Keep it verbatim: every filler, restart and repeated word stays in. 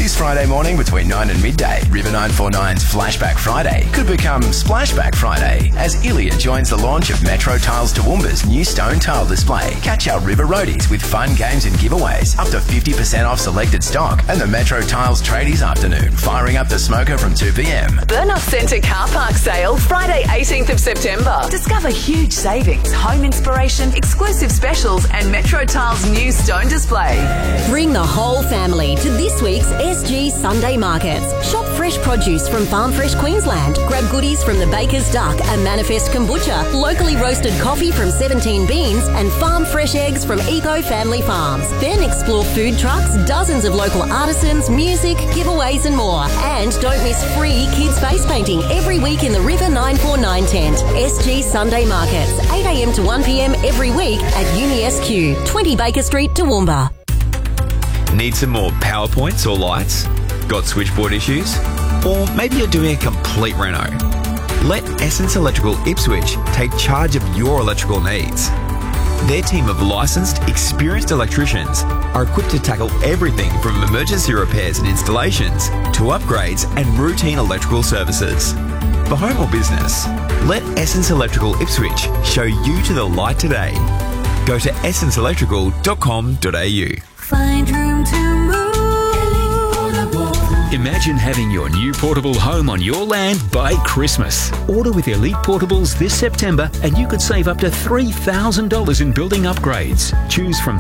This Friday morning between nine and midday, River nine four nine's Flashback Friday could become Splashback Friday as Ilya joins the launch of Metro Tiles Toowoomba's new stone tile display. Catch our River roadies with fun games and giveaways, up to fifty percent off selected stock, and the Metro Tiles Tradies Afternoon, firing up the smoker from two p.m. Burnout Centre car park sale, Friday eighteenth of September. Discover huge savings, home inspiration, exclusive specials and Metro Tiles' new stone display. Bring the whole family to this week's S G Sunday Markets. Shop fresh produce from Farm Fresh Queensland. Grab goodies from the Baker's Duck and Manifest Kombucha, locally roasted coffee from seventeen Beans and farm fresh eggs from Eco Family Farms. Then explore food trucks, dozens of local artisans, music, giveaways and more. And don't miss free kids face painting every week in the River nine four nine tent. S G Sunday Markets, eight a.m. to one p.m. every week at Uni S Q, twenty Baker Street, Toowoomba. Need some more PowerPoints or lights? Got switchboard issues? Or maybe you're doing a complete reno? Let Essence Electrical Ipswich take charge of your electrical needs. Their team of licensed, experienced electricians are equipped to tackle everything from emergency repairs and installations to upgrades and routine electrical services. For home or business, let Essence Electrical Ipswich show you to the light today. Go to essence electrical dot com dot a u. Find room to move. Imagine having your new portable home on your land by Christmas. Order with Elite Portables this September and you could save up to three thousand dollars in building upgrades. Choose from